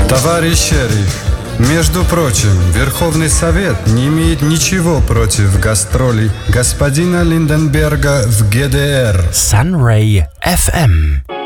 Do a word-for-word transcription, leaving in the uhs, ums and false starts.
Товарищ шериф, между прочим, Верховный Совет не имеет ничего против гастролей господина Линденберга в ГДР. Sunray эф эм